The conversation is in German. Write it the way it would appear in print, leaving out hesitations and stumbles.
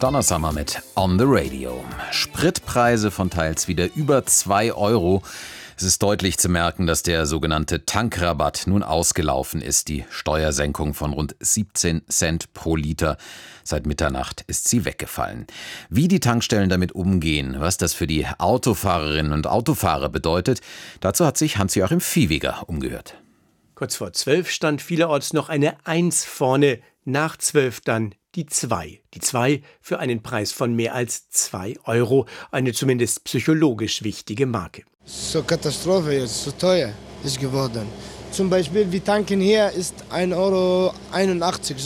Donna Summer mit On the Radio. Spritpreise von teils wieder über 2 Euro. Es ist deutlich zu merken, dass der sogenannte Tankrabatt nun ausgelaufen ist. Die Steuersenkung von rund 17 Cent pro Liter. Seit Mitternacht ist sie weggefallen. Wie die Tankstellen damit umgehen, was das für die Autofahrerinnen und Autofahrer bedeutet, dazu hat sich Hans-Joachim Viehweger umgehört. Kurz vor 12 stand vielerorts noch eine 1 vorne, nach 12 dann die 2. Die 2 für einen Preis von mehr als 2 Euro, eine zumindest psychologisch wichtige Marke. So Katastrophe jetzt, so teuer ist geworden. Zum Beispiel, wir tanken hier ist 1,81 Euro.